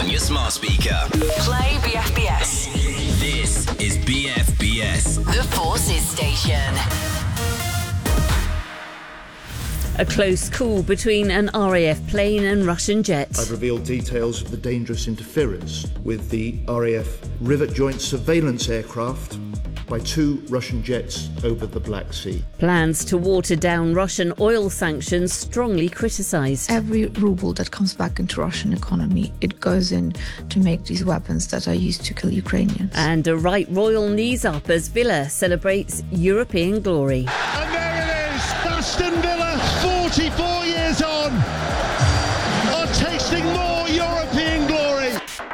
on your smart speaker. Play BFBS. This is BFBS. The Forces Station. A close call between an RAF plane and Russian jet. I've revealed details of the dangerous interference with the RAF Rivet Joint Surveillance aircraft by 2 Russian jets over the Black Sea. Plans to water down Russian oil sanctions strongly criticised. Every ruble that comes back into Russian economy, it goes in to make these weapons that are used to kill Ukrainians. And a right royal knees up as Villa celebrates European glory. And there it is, Aston Villa, 44 years on, are tasting more European glory.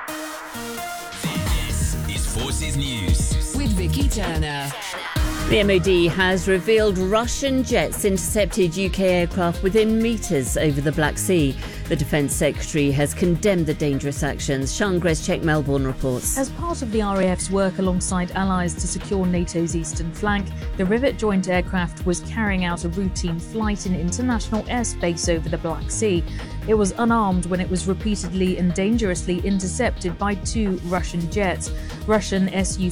This is Forces News. With Vicky Turner. The MOD has revealed Russian jets intercepted UK aircraft within metres over the Black Sea. The Defence Secretary has condemned the dangerous actions. Sian Greszczek, Melbourne reports. As part of the RAF's work alongside allies to secure NATO's eastern flank, the Rivet Joint aircraft was carrying out a routine flight in international airspace over the Black Sea. It was unarmed when it was repeatedly and dangerously intercepted by 2 Russian jets. Russian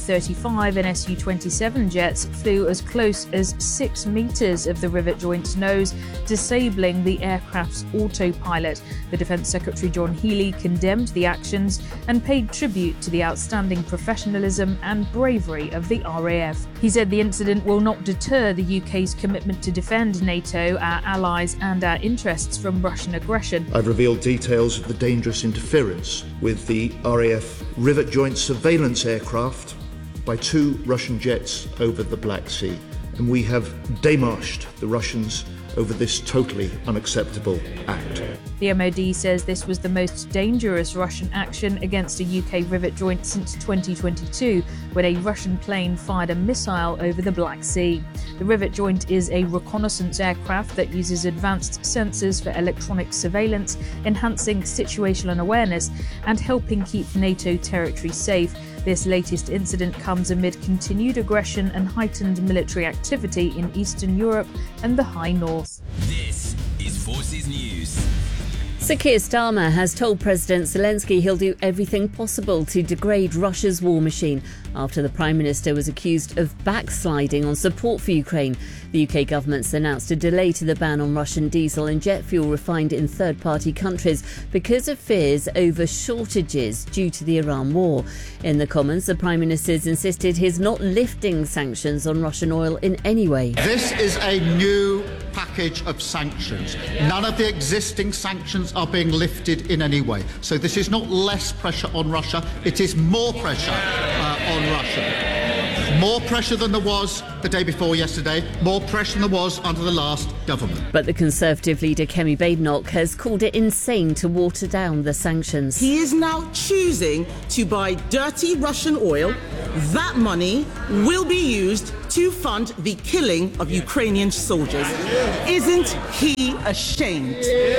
Su-35 and Su-27 jets flew as close as 6 metres of the Rivet Joint's nose, disabling the aircraft's autopilot. The Defence Secretary John Healey condemned the actions and paid tribute to the outstanding professionalism and bravery of the RAF. He said the incident will not deter the UK's commitment to defend NATO, our allies and our interests from Russian aggression. I've revealed details of the dangerous interference with the RAF Rivet Joint Surveillance aircraft by 2 Russian jets over the Black Sea. And we have démarched the Russians over this totally unacceptable act. The MOD says this was the most dangerous Russian action against a UK Rivet Joint since 2022, when a Russian plane fired a missile over the Black Sea. The Rivet Joint is a reconnaissance aircraft that uses advanced sensors for electronic surveillance, enhancing situational awareness and helping keep NATO territory safe. This latest incident comes amid continued aggression and heightened military activity in Eastern Europe and the High North. This is Forces News. Sir Keir Starmer has told President Zelensky he'll do everything possible to degrade Russia's war machine after the Prime Minister was accused of backsliding on support for Ukraine. The UK government's announced a delay to the ban on Russian diesel and jet fuel refined in third-party countries because of fears over shortages due to the Iran war. In the Commons, the Prime Minister's insisted he's not lifting sanctions on Russian oil in any way. This is a new package of sanctions. None of the existing sanctions are being lifted in any way. So this is not less pressure on Russia, it is more pressure on Russia. More pressure than there was the day before yesterday, more pressure than there was under the last government. But the Conservative leader Kemi Badenoch has called it insane to water down the sanctions. He is now choosing to buy dirty Russian oil. That money will be used to fund the killing of Ukrainian soldiers. Isn't he ashamed?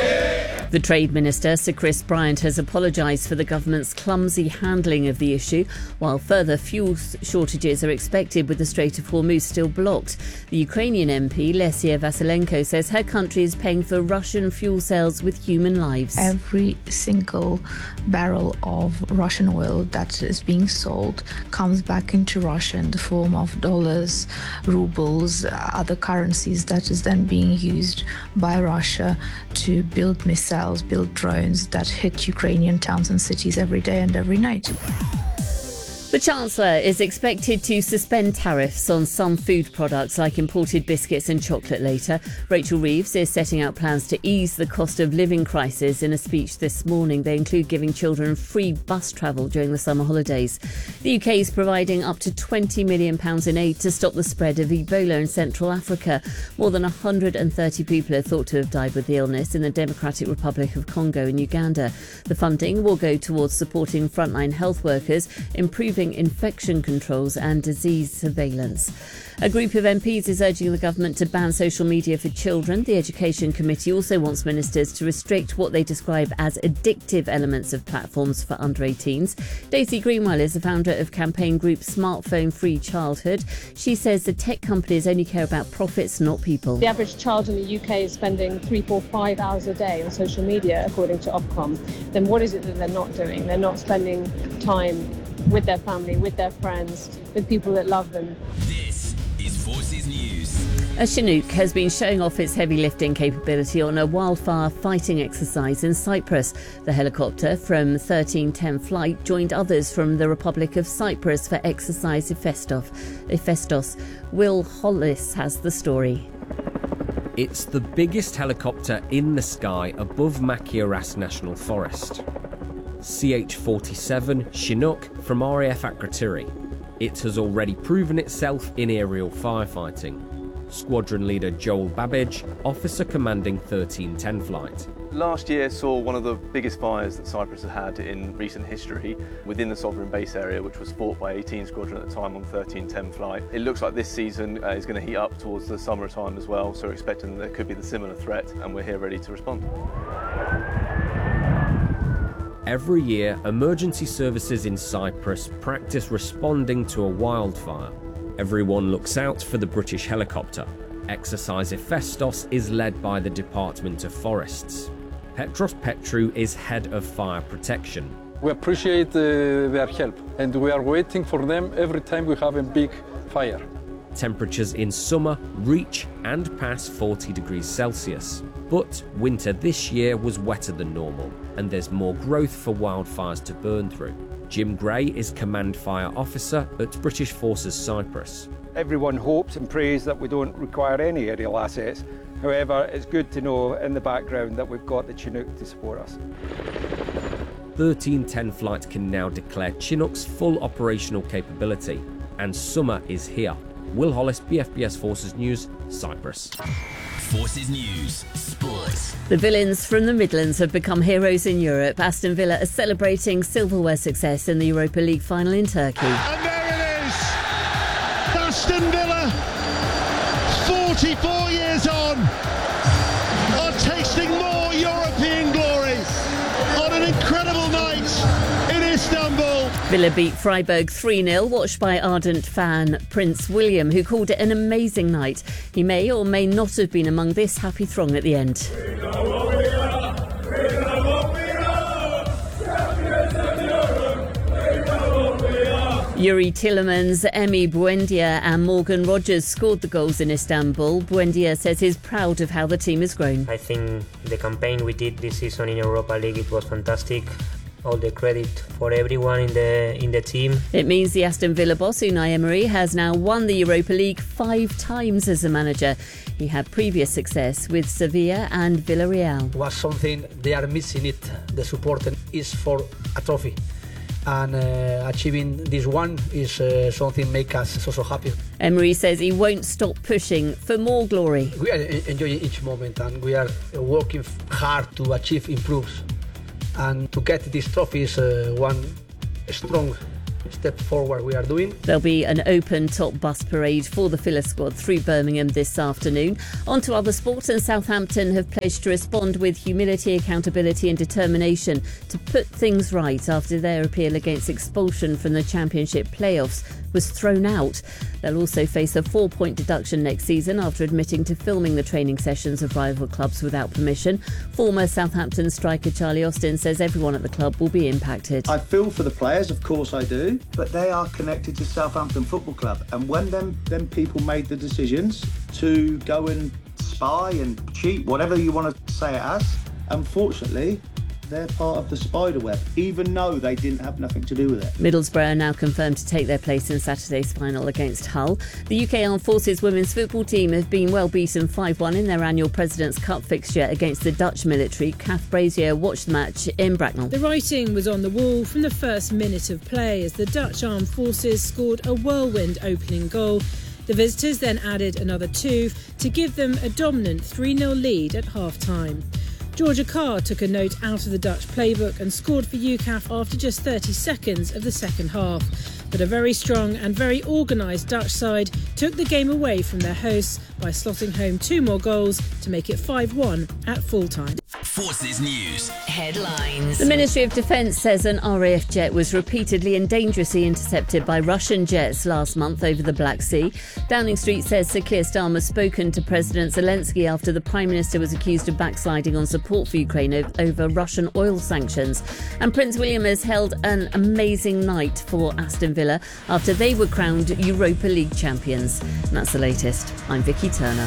The Trade Minister, Sir Chris Bryant, has apologised for the government's clumsy handling of the issue, while further fuel shortages are expected with the Strait of Hormuz still blocked. The Ukrainian MP, Lesia Vasilenko, says her country is paying for Russian fuel sales with human lives. Every single barrel of Russian oil that is being sold comes back into Russia in the form of dollars, rubles, other currencies that is then being used by Russia to build missiles, build drones that hit Ukrainian towns and cities every day and every night. The Chancellor is expected to suspend tariffs on some food products like imported biscuits and chocolate later. Rachel Reeves is setting out plans to ease the cost of living crisis in a speech this morning. They include giving children free bus travel during the summer holidays. The UK is providing up to £20 million in aid to stop the spread of Ebola in Central Africa. More than 130 people are thought to have died with the illness in the Democratic Republic of Congo and Uganda. The funding will go towards supporting frontline health workers, improving improving infection controls and disease surveillance. A group of MPs is urging the government to ban social media for children. The Education Committee also wants ministers to restrict what they describe as addictive elements of platforms for under 18s. Daisy Greenwell is the founder of campaign group Smartphone Free Childhood. She says the tech companies only care about profits, not people. The average child in the UK is spending 3, 4, 5 hours a day on social media, according to Ofcom. Then what is it that they're not doing? They're not spending time with their family, with their friends, with people that love them. This is Forces News. A Chinook has been showing off its heavy lifting capability on a wildfire fighting exercise in Cyprus. The helicopter from 1310 Flight joined others from the Republic of Cyprus for exercise Hephaestos. Will Hollis has the story. It's the biggest helicopter in the sky above Makiaras National Forest. CH-47 Chinook from RAF Akrotiri. It has already proven itself in aerial firefighting. Squadron leader Joel Babbage, officer commanding 1310 Flight. Last year saw one of the biggest fires that Cyprus has had in recent history within the sovereign base area, which was fought by 18 Squadron at the time on 1310 Flight. It looks like this season is going to heat up towards the summertime as well, so we're expecting there could be the similar threat, and we're here ready to respond. Every year, emergency services in Cyprus practice responding to a wildfire. Everyone looks out for the British helicopter. Exercise Hephaestos is led by the Department of Forests. Petros Petrou is head of fire protection. We appreciate their help, and we are waiting for them every time we have a big fire. Temperatures in summer reach and pass 40 degrees Celsius. But winter this year was wetter than normal, and there's more growth for wildfires to burn through. Jim Gray is Command Fire Officer at British Forces Cyprus. Everyone hopes and prays that we don't require any aerial assets. However, it's good to know in the background that we've got the Chinook to support us. 1310 Flight can now declare Chinook's full operational capability, and summer is here. Will Hollis, BFBS Forces News, Cyprus. Forces News, Sports. The villains from the Midlands have become heroes in Europe. Aston Villa are celebrating silverware success in the Europa League final in Turkey. And there it is! Aston Villa, 44 years on, are tasting more European glory on an incredible night in Istanbul. Villa beat Freiburg 3-0, watched by ardent fan Prince William, who called it an amazing night. He may or may not have been among this happy throng at the end. Yuri Tillemans, Emi Buendia and Morgan Rogers scored the goals in Istanbul. Buendia says he's proud of how the team has grown. I think the campaign we did this season in Europa League, it was fantastic. All the credit for everyone in the team. It means the Aston Villa boss Unai Emery has now won the Europa League 5 times as a manager. He had previous success with Sevilla and Villarreal. Was something they are missing it. The support is for a trophy. And achieving this one is something make us so happy. Emery says he won't stop pushing for more glory. We are enjoying each moment and we are working hard to achieve improves. And to get this trophy is one strong step forward we are doing. There'll be an open top bus parade for the Villa squad through Birmingham this afternoon. On to other sports, and Southampton have pledged to respond with humility, accountability and determination to put things right after their appeal against expulsion from the Championship playoffs was thrown out. They'll also face a 4-point deduction next season after admitting to filming the training sessions of rival clubs without permission. Former Southampton striker Charlie Austin says everyone at the club will be impacted. I feel for the players, of course I do, but they are connected to Southampton Football Club. And when them people made the decisions to go and spy and cheat, whatever you want to say it as, unfortunately, they're part of the spider web, even though they didn't have nothing to do with it. Middlesbrough are now confirmed to take their place in Saturday's final against Hull. The UK Armed Forces women's football team have been well beaten 5-1 in their annual President's Cup fixture against the Dutch military. Kath Brazier watched the match in Bracknell. The writing was on the wall from the first minute of play as the Dutch Armed Forces scored a whirlwind opening goal. The visitors then added another 2 to give them a dominant 3-0 lead at half-time. Georgia Carr took a note out of the Dutch playbook and scored for UCAF after just 30 seconds of the second half. But a very strong and very organised Dutch side took the game away from their hosts by slotting home 2 more goals to make it 5-1 at full-time. Forces News. Headlines. The Ministry of Defence says an RAF jet was repeatedly and dangerously intercepted by Russian jets last month over the Black Sea. Downing Street says Sir Keir Starmer's spoken to President Zelensky after the Prime Minister was accused of backsliding on support for Ukraine over Russian oil sanctions. And Prince William has held an amazing night for Aston Villa after they were crowned Europa League champions. And that's the latest. I'm Vicky Turner.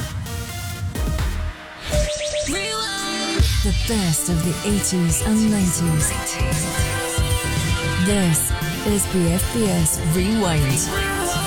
The best of the 80s and 90s. This is BFBS Rewind.